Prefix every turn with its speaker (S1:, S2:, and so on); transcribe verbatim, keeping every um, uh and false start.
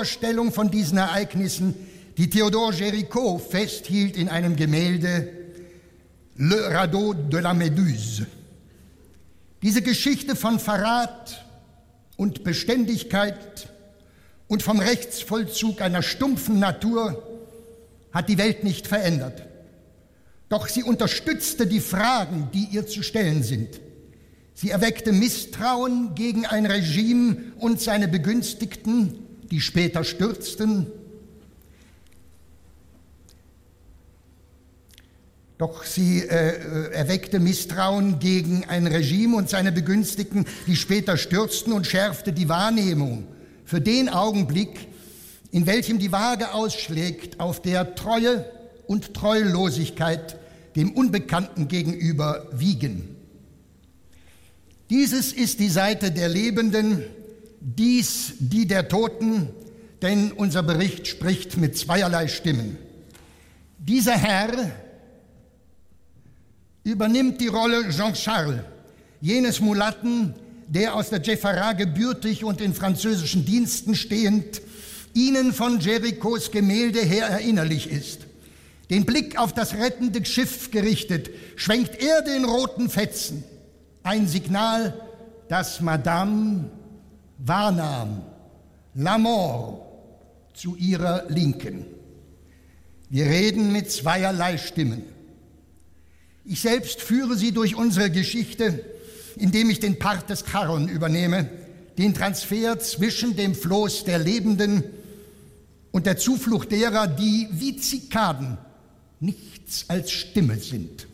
S1: Vorstellung von diesen Ereignissen, die Théodore Géricault festhielt in einem Gemälde Le Radeau de la Méduse. Diese Geschichte von Verrat und Beständigkeit und vom Rechtsvollzug einer stumpfen Natur hat die Welt nicht verändert. Doch sie unterstützte die Fragen, die ihr zu stellen sind. Sie erweckte Misstrauen gegen ein Regime und seine Begünstigten, die später stürzten. Doch sie äh, erweckte Misstrauen gegen ein Regime und seine Begünstigten, die später stürzten, und schärfte die Wahrnehmung für den Augenblick, in welchem die Waage ausschlägt, auf der Treue und Treulosigkeit dem Unbekannten gegenüber wiegen. Dieses ist die Seite der Lebenden, dies die der Toten, denn unser Bericht spricht mit zweierlei Stimmen. Dieser Herr übernimmt die Rolle Jean Charles, jenes Mulatten, der aus der Djeffara gebürtig und in französischen Diensten stehend Ihnen von Géricauts Gemälde her erinnerlich ist. Den Blick auf das rettende Schiff gerichtet, schwenkt er den roten Fetzen, ein Signal, das Madame wahrnahm, La Mort zu ihrer Linken. Wir reden mit zweierlei Stimmen. Ich selbst führe Sie durch unsere Geschichte, indem ich den Part des Charon übernehme, den Transfer zwischen dem Floß der Lebenden und der Zuflucht derer, die wie Zikaden nichts als Stimme sind.